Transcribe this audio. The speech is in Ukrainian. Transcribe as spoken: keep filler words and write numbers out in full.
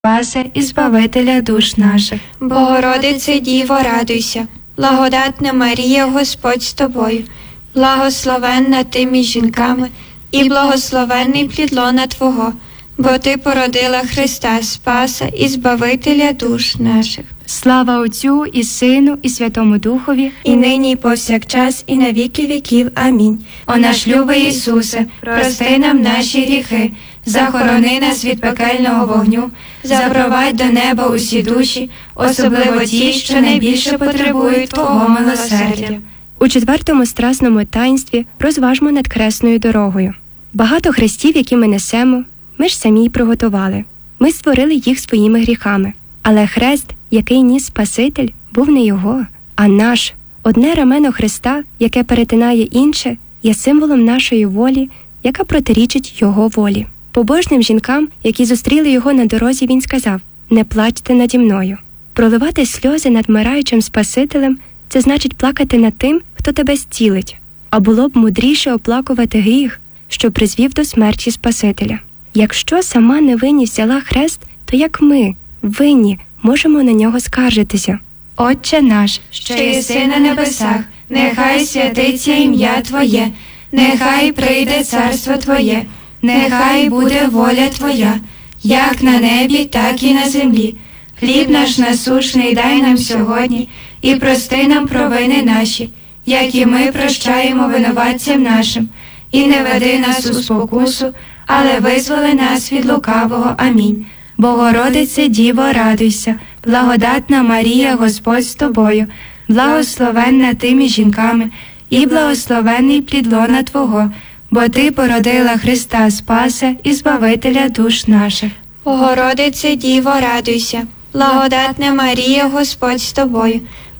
Спасе і Збавителя душ наших. Богородице Діво, радуйся, благодатна Марія, Господь з тобою, благословенна ти між жінками, і благословенний плід лона Твого, бо Ти породила Христа Спаса і Збавителя душ наших. Слава Отцю і Сину, і Святому Духові, і нині, і повсякчас, і на віки віків. Амінь. О наш любий Ісусе, прости нам наші гріхи, захорони нас від пекельного вогню, запровадь до неба усі душі, особливо ті, що найбільше потребують Твого милосердя. У четвертому страсному таїнстві розважмо над хресною дорогою. Багато хрестів, які ми несемо, ми ж самі й приготували. Ми створили їх своїми гріхами. Але хрест, який ніс Спаситель, був не його, а наш. Одне рамено Христа, яке перетинає інше, є символом нашої волі, яка протирічить його волі. Побожним жінкам, які зустріли його на дорозі, він сказав: «Не плачте наді мною». Проливати сльози над вмираючим Спасителем – це значить плакати над тим, хто тебе зцілить. А було б мудріше оплакувати гріх, що призвів до смерті Спасителя. Якщо сама невинність взяла хрест, то як ми, винні, можемо на нього скаржитися? Отче наш, що єси на небесах, нехай святиться ім'я Твоє, нехай прийде царство Твоє, нехай буде воля Твоя, як на небі, так і на землі. Хліб наш насущний дай нам сьогодні, і прости нам провини наші, як і ми прощаємо винуватцям нашим. І не веди нас у спокусу, але визволи нас від лукавого. Амінь. Богородице Діво, радуйся, благодатна Марія, Господь з тобою, благословенна ти між жінками, і благословенний плід лона Твого, бо Ти породила Христа Спаса і Збавителя душ наших. Богородице Діво, радуйся, благодатна Марія, Господь з тобою,